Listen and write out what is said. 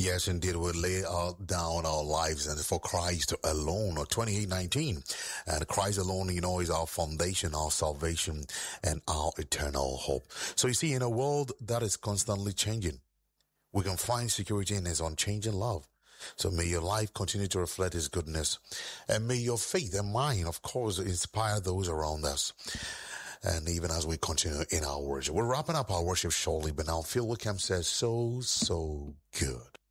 Yes, indeed. We lay down our lives and for Christ alone, or 28:19. And Christ alone, is our foundation, our salvation, and our eternal hope. So you see, in a world that is constantly changing, we can find security in His unchanging love. So may your life continue to reflect His goodness. And may your faith and mine, of course, inspire those around us. And even as we continue in our worship, we're wrapping up our worship shortly, but now Phil Wickham says, so good.